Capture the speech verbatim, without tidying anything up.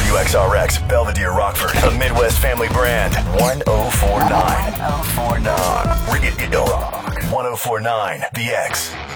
W X R X, Belvedere, Rockford, a Midwest family brand. one oh four point nine. one oh four point nine. Radio. one oh four point nine. The X.